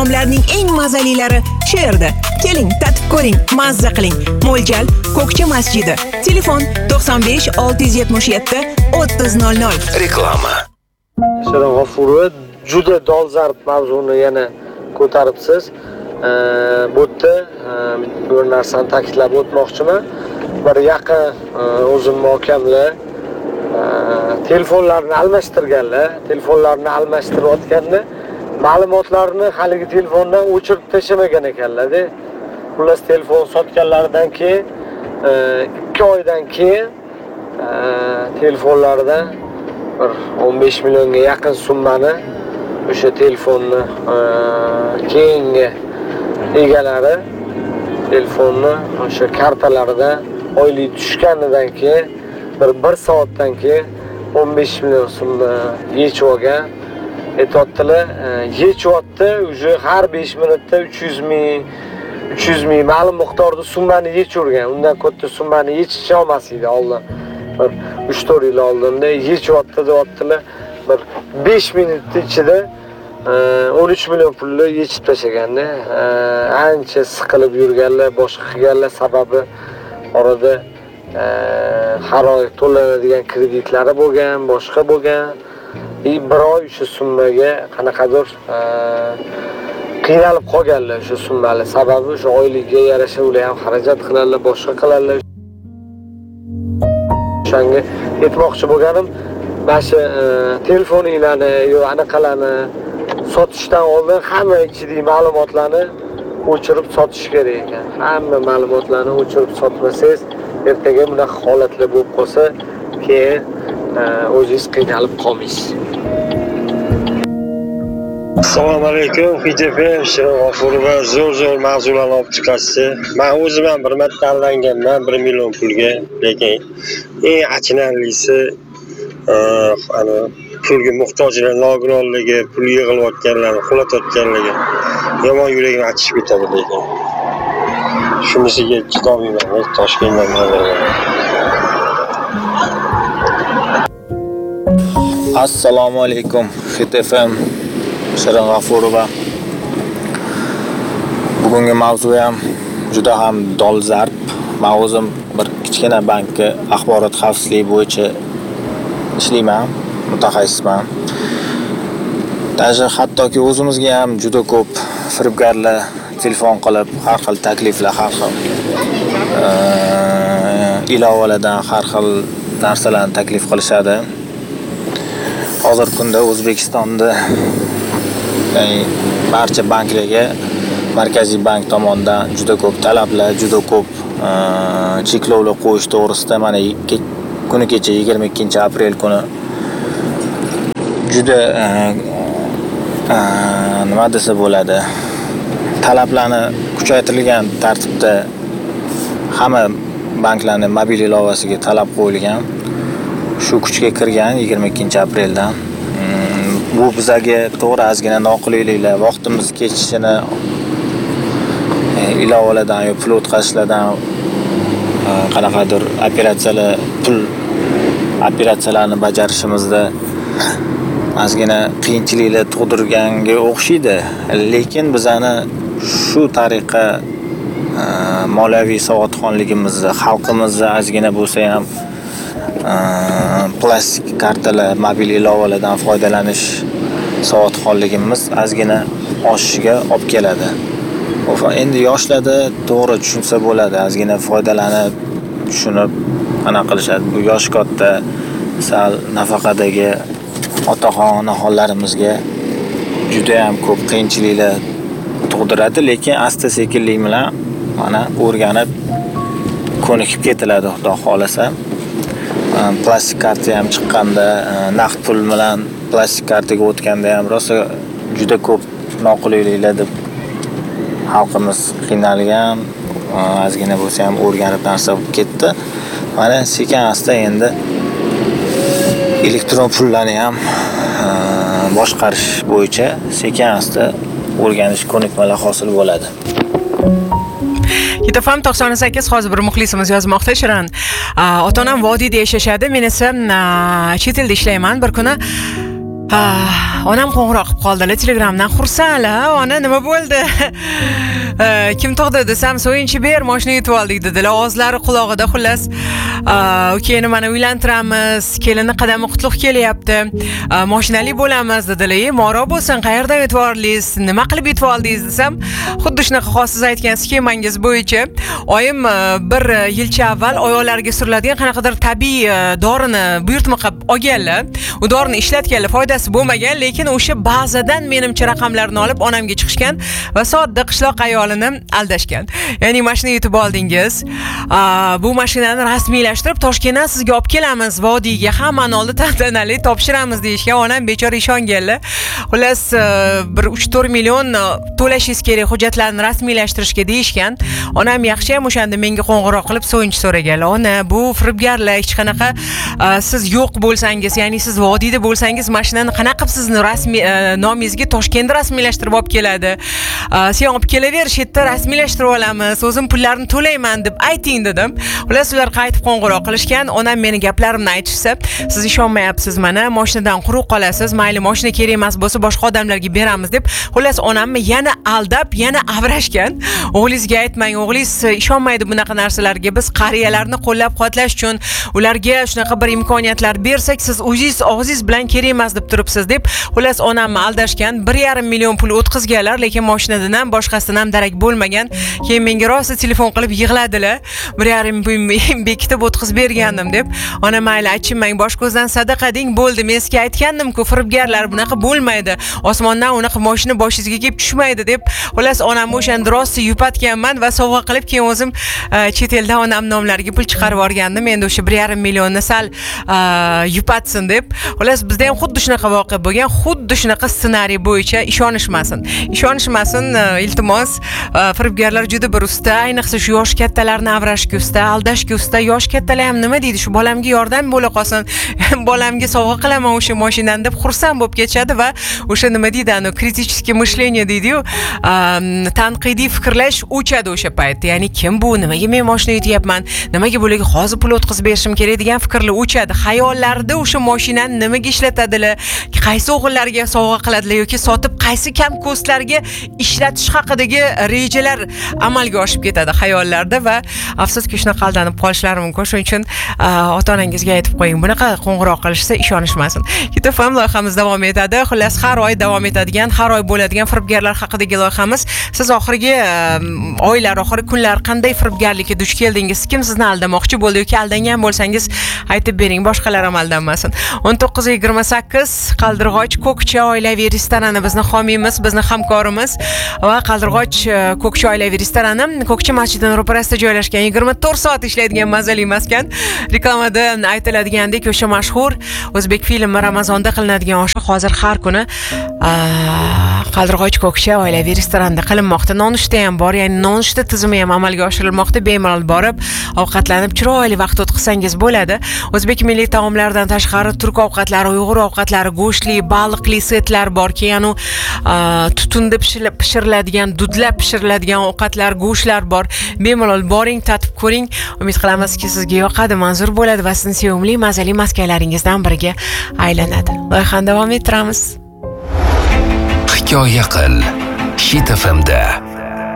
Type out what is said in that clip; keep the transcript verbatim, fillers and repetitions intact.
taomlarning eng mazalilari shu yerda. Keling, tatib ko'ring, mazza qiling. Mo'ljal Ko'kcha masjidi. Telefon to'qson besh olti yuz yetmish yetti o'ttiz nol nol. Reklama. Sharof G'ofurov juda dolzarb mavzuni yana ko'taribsiz. Bu yerda bir narsani ta'kidlab o'tmoqchiman. Bir yaqin o'zim muhokamlar telefonlarni almashtirganlar, telefonlarni almashtirayotganda ma'lumotlarni haligi telefondan o'chirib tashlamagan ekanlar-da. Xullas telefon sotganlaridan keyin ikki oydan keyin telefonlaridan bir o'n besh millionga yaqin summani o'sha telefonni keyingi egalari telefonni o'sha kartalaridan oylik tushganidan keyin bir bir soatdan keyin o'n besh million so'mni yechib olgan. Aytayotdilar, yechyapti, uje har besh minutda uch yuz ming uch yuz ming ma'lum miqdorda summani yechirgan. Undan katta summani yechish olmas edi oldin. Bir uch to'rt yil oldinda yechyapti deyaptilar. Bir besh minut ichida o'n uch million pulni yechib tashlaganda, ancha siqilib yurganlar, boshqa qilganlar sababi orada har oy to'lanadigan kreditlari bo'lgan, boshqa bo'lgan. Bir oy o'sha summaga qanaqadir qiynalib qolganlar o'sha summali. Sababi o'sha oylikka yarasha ular ham xarajat qiladilar, boshqa qiladilar. O'shanga aytmoqchi bo'lganim, mana shu telefoninglarni yo anaqalarni sotishdan oldin hamma ichidagi ma'lumotlarni o'chirib sotish kerak ekan. Hamma ma'lumotlarni o'chirib sotmasangiz, ertaga bunaqa holatlar bo'lib qolsa, keyin o'zingiz qiynalib qolmaysiz. Assalomu alaykum, H F M Sharof G'ofurov zo'r-zo'r mavzularni olib chiqasiz. Men o'zim ham bir marta tanlanganman bir million pulga, lekin eng achinarlisi ana pulga muhtojlar nogironligi, pul yig'ilayotganlarni qo'latayotganligi yomon yuragimni achishib ketadi lekin. Shunisiga chidolmayman, Toshkentdan kelganman. Assalomu alaykum, H F M Sharof G'ofurov. Bugungi mavzu ham juda ham dolzarb. Men o'zim bir kichkina bankka axborot xavfsizligi bo'yicha ishlayman, mutaxassisman. Даже hattoki o'zimizga ham juda ko'p firibgarlar telefon qilib, har xil takliflar, har xil ilovalardan har xil narsalarni taklif qilishadi. Hozir kunda O'zbekistonda ya'ni barcha banklarga Markaziy bank tomonidan juda ko'p talablar, juda ko'p cheklovlar qo'yish to'g'risida mana kuni kecha yigirma ikkinchi aprel kuni juda nima desa bo'ladi, talablarni kuchaytirilgan tartibda hamma banklarning mobil ilovasiga talab qo'yilgan. Shu kuchga kirgan yigirma ikkinchi apreldan. Bu bizga to'g'ri ozgina noqulayliklar, vaqtimiz kechishini ilovalardan yo pul o'tkazishlardan qanaqadir operatsiyalar, pul operatsiyalarini bajarishimizda ozgina qiyinchiliklar tug'dirganga o'xshaydi. Lekin bizani shu tariqa moliyaviy savodxonligimizni, xalqimizni ozgina bo'lsa ham plastik kartalar, mobil ilovalardan foydalanish savodxonligimiz ozgina oshishiga olib keladi. Endi yoshlarda to'g'ri tushunsa bo'ladi, ozgina foydalanib, tushunib, ana qilishadi. Bu yosh katta sal nafaqadagi otaxon onaxonlarimizga juda ham ko'p qiyinchiliklar tug'diradi, lekin asta-sekinlik bilan mana o'rganib ko'nikib ketiladi, xudo xolasa. Plastik karta ham chiqqanda, naqd pul bilan plastik kartaga o'tganda ham rosa juda ko'p noqulayliklar deb xalqimiz qiynalgan, ozgina bo'lsa ham o'rganib narsa bo'lib ketdi. Mana sekin asta endi elektron pullarni ham boshqarish bo'yicha sekin asta o'rganish, ko'nikmalar hosil bo'ladi. Yetafam to'qson sakkiz hozir bir muxlisimiz yozmoqda, Shirin. Ota-onam vodiyda yashashadi, men esa chet elda ishlayman. Bir kuni Onam qo'ng'iroq qilib qoldilar Telegramdan. Xursandlar. Ona nima bo'ldi? Kim tug'di desam, so'yinchi ber, mashina yutib oldik dedilar. Ovozlari qulog'ida xullas. Ukeni mana uylantiramiz, kelinni qadami qutlug' kelyapti. Mashinali bo'lamiz dedilar. Moro bo'lsin, qayerdan yutib oldingiz? Nima qilib yutib oldingiz desam, xuddi shunaqa hozir aytgan skemangiz bo'yicha oyim bir yilcha avval oyoqlariga suriladigan qanaqadir tabiiy dorini buyurtma qilib olganlar. U dorini ishlatganlar, foydasi bo'lmagan, lekin o'sha bazadan menimcha raqamlarni olib onamga chiqishgan va sodda qishloq ayolini aldashgan. Ya'ni mashina yutib oldingiz. Bu mashinani rasmiylashtirib Toshkentdan sizga olib kelamiz, vodiyga hammani oldi tantanali topshiramiz deyishgan. Onam bechora ishonganlar. Xullas bir uch to'rt million to'lashingiz kerak hujjatlarni rasmiylashtirishga deyishgan. Onam yaxshi ham o'shanda menga qo'ng'iroq qilib so'yinchi so'raganlar. Ona, bu firibgarlar, hech qanaqa siz yo'q bo'lsangiz, ya'ni siz vodiyda bo'lsangiz, mashinani qanaqa qilib sizni rasmiy nomingizga Toshkentda rasmiylashtirib olib keladi? Sen olib kelaver, shu yerda rasmiylashtirib olamiz, o'zim pullarni to'layman deb ayting dedim. Xullas ular qaytib qo'ng'iroq qilishgan. Onam meni gaplarimni aytishsa, siz ishonmayapsiz, mana mashinadan quruq qolasiz, mayli mashina kerak emas bo'lsa boshqa odamlarga beramiz deb. Xullas onamni yana aldab, yana avrashgan. O'g'lingizga aytmang, o'g'lingiz ishonmaydi bunaqa narsalarga. Biz qariyalarni qo'llab-quvvatlash uchun ularga shunaqa bir imkoniyatlar bersak, siz o'zingiz og'zingiz bilan kerak emas deb turibsiz deb. Xullas onamni aldashgan. bir yarim million pul o'tkazganlar, lekin mashinadan ham boshqasidan ham darak bo'lmagan. Keyin menga rosa telefon qilib yig'ladilar. bir yarim million bekitib o'tkazib bergandim deb. Ona mayli aytmang, bosh ko'zdan sadaqa deng, bo'ldi. Men sizga aytgandim-ku, firibgarlar bunaqa bo'lmaydi. Osmondan unaqa mashina boshingizga kelib tushmaydi deb. Xullas onamni o'shanda rosa yupatganman va sovg'a qilib keyin o'zim chet eldan onam nomlariga pul chiqarib yuborgandim. Endi o'sha bir yarim millionni sal yupatsin deb. Xullas bizda ham xuddi shunaqa voqea bo'lgan, xuddi shunaqa ssenariy bo'yicha ishonishmasin. Ishonishmasin, iltimos. Firibgarlar juda bir usta, ayniqsa shu yosh kattalarni avrashga usta, aldashga usta. Yosh kattalar ham nima deydi? Shu bolamga yordam bo'la qolsin, bolamga sovg'a qilaman o'sha mashinani deb xursand bo'lib ketadi va o'sha nima deydi, ano kritiskiy mышление deydi-yu, tanqidiy fikrlash o'chadi o'sha paytda. Ya'ni kim bu? Nimaga men mashina yutyapman? Nimaga bularga hozir pul o'tkazib berishim kerak degan fikrlar o'chadi. Xayollarida o'sha mashinani nimaga ishlatadilar, qaysi o'g'illariga sovg'a qiladilar yoki sotib qaysi kam ko'stlarga ishlatish haqidagi rejalar amalga oshib ketadi xayollarda va afsuski shunaqa aldanib qolishlari mumkin. Shuning uchun ota-onangizga aytib qo'ying, bunaqa qo'ng'iroq qilishsa ishonishmasin. Kitob ham loyihamiz davom etadi. Xullas, har oy davom etadigan, har oy bo'ladigan firibgarlar haqidagi loyihamiz. Siz oxirgi oylar, oxirgi kunlar qanday firibgarlikka duch keldingiz? Kim sizni aldamoqchi bo'ldi yoki aldangan bo'lsangiz aytib bering, boshqalar ham aldanmasin. o'n to'qqiz yigirma sakkiz Qaldirg'och Ko'kcha oilaviy restorani bizning homiyimiz, bizning hamkorimiz va Qaldirg'och Ko'kcha oilaviy restorani Ko'kcha masjidining ro'parasida joylashgan, yigirma to'rt soat ishlaydigan mazali maskan. Reklamada aytiladigandek, o'sha mashhur o'zbek filmi Ramazonda qilinadigan osh hozir har kuni Qaldirg'och Ko'kcha oilaviy restoranda qilinmoqda. Nonushta ham bor, ya'ni nonushta tizimi ham amalga oshirilmoqda. Bemalol borib, ovqatlanib, chiroyli vaqt o'tkazsangiz bo'ladi. O'zbek milliy taomlaridan tashqari turk ovqatlari, uyg'ur ovqatlari, go'shtli, baliqli setlar bor. Keyin u tutunda pishiriladigan, dudlab pishiriladigan ovqatlar, go'shtlar bor. Bemalol boring, tatib ko'ring. Umid qilamizki, sizga yoqadi, manzur bo'ladi va sizning sevimli mazali maskanlaringizdan biriga aylanadi. Loyihani davom ettiramiz. Hikoya qil. Hit F M da